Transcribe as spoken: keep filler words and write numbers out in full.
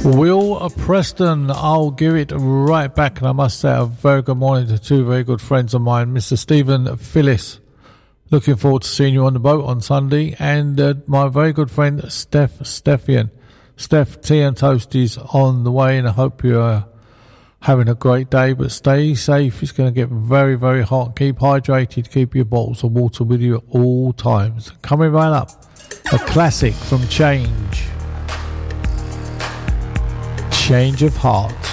Will Preston, I'll give it right back, and I must say a very good morning to two very good friends of mine, Mister Stephen Phyllis. Looking forward to seeing you on the boat on Sunday, and uh, my very good friend Steph Stephian. Steph, tea and toasties on the way, and I hope you're having a great day, but stay safe. It's going to get very, very hot. Keep hydrated, keep your bottles of water with you at all times. Coming right up, a classic from Change. Change of Heart.